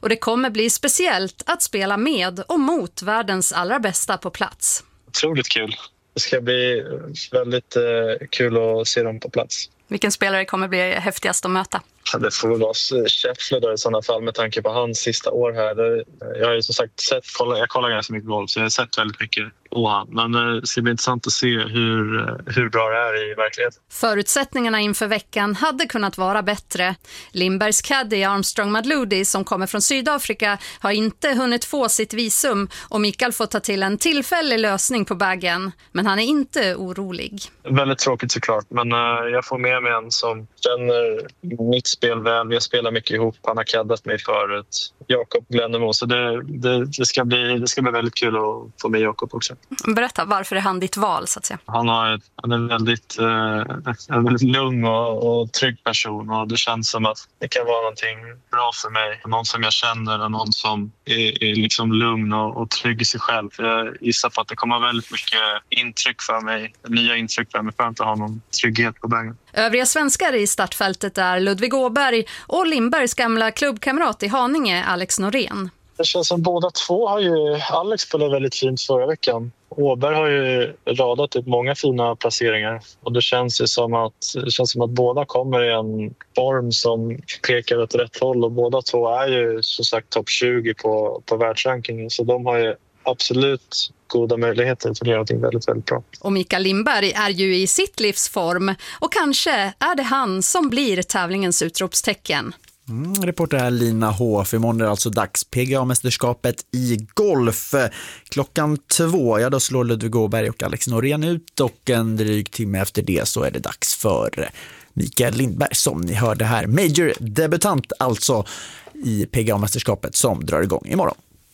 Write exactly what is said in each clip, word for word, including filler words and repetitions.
Och det kommer bli speciellt att spela med och mot världens allra bästa på plats. Otroligt kul. Det ska bli väldigt eh, kul att se dem på plats. Vilken spelare kommer bli häftigast att möta? Det får väl vara Scheffler då i sådana fall med tanke på hans sista år här. Jag har ju som sagt sett, jag kollar ganska mycket golf så jag har sett väldigt mycket på han. Men det ska bli intressant att se hur, hur bra det är i verkligheten. Förutsättningarna inför veckan hade kunnat vara bättre. Lindbergs caddy Armstrong Madloody som kommer från Sydafrika har inte hunnit få sitt visum och Mikael får ta till en tillfällig lösning på baggen. Men han är inte orolig. Väldigt tråkigt såklart, men jag får med mig en som känner mitt spel väl. Vi har spelat mycket ihop, han har caddat mig förut. Jakob Glennemo, så det, det, det, ska bli, det ska bli väldigt kul att få med Jakob också. Berätta, varför är han ditt val så att säga? Han, har ett, han är en väldigt, eh, en väldigt lugn och, och trygg person och det känns som att det kan vara någonting bra för mig. Någon som jag känner och någon som är, är liksom lugn och, och trygg i sig själv. Jag gissar på att det kommer väldigt mycket intryck för mig, nya intryck för mig för att inte ha någon trygghet på vägen. Övriga svenskar i startfältet är Ludvig Åberg och Lindbergs gamla klubbkamrat i Haninge, Alex Norén. Det känns som båda två har ju... Alex spelade väldigt fint förra veckan. Åberg har ju radat upp många fina placeringar. Och det känns ju som att, det känns som att båda kommer i en form som pekar åt rätt håll. Och båda två är ju som sagt topp tjugo på, på världsrankingen. Så de har ju absolut goda möjligheter att göra någonting väldigt, väldigt bra. Och Mikael Lindberg är ju i sitt livsform. Och kanske är det han som blir tävlingens utropstecken. Mm, reporter här Lina Hof. Imorgon är det alltså dags P G A-mästerskapet i golf. Klockan två, ja då slår Ludvig Åberg och Alex Norén ut och en dryg timme efter det så är det dags för Mikael Lindberg som ni hörde här. Major debutant alltså i P G A-mästerskapet som drar igång imorgon.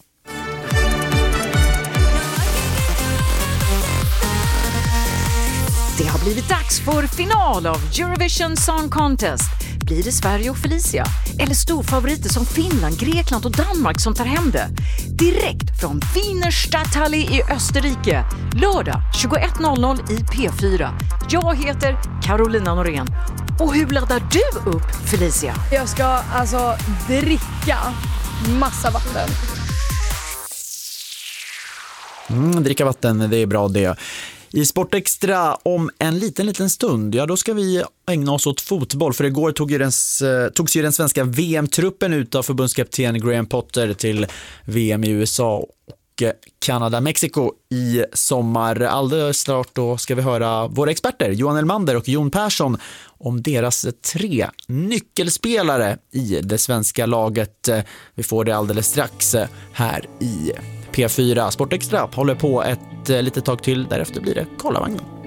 Det har blivit dags för final av Eurovision Song Contest. Blir det Sverige och Felicia? Eller storfavoriter som Finland, Grekland och Danmark som tar hem det? Direkt från Wiener Stadthalle i Österrike. Lördag tjugoett noll noll i P fyra. Jag heter Carolina Norén. Och hur laddar du upp, Felicia? Jag ska alltså dricka massa vatten. Mm, dricka vatten, det är bra det. I Sportextra om en liten, liten stund, ja då ska vi ägna oss åt fotboll. För igår tog ju den, togs ju den svenska V M-truppen ut av förbundskapten Graham Potter till V M i U S A och Kanada, Mexiko i sommar. Alldeles snart då ska vi höra våra experter Johan Elmander och Jon Persson om deras tre nyckelspelare i det svenska laget. Vi får det alldeles strax här i P fyra. Sportextra håller på ett litet tag till, därefter blir det Karlavagnen.